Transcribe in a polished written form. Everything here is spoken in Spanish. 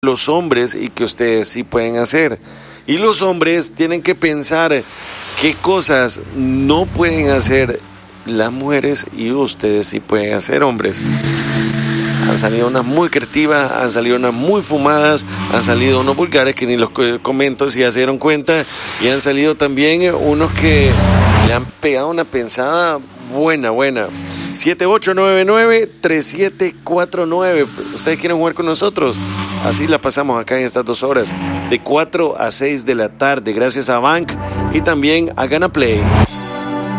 los hombres y que ustedes sí pueden hacer. Y los hombres tienen que pensar qué cosas no pueden hacer las mujeres y ustedes sí pueden hacer, hombres. Han salido unas muy creativas, han salido unas muy fumadas, han salido unos vulgares que ni los comento si ya se dieron cuenta, y han salido también unos que le han pegado una pensada buena. 7899-3749. ¿Ustedes quieren jugar con nosotros? Así la pasamos acá en estas 2 horas, de 4 a 6 de la tarde, gracias a Bank y también a Gana Play.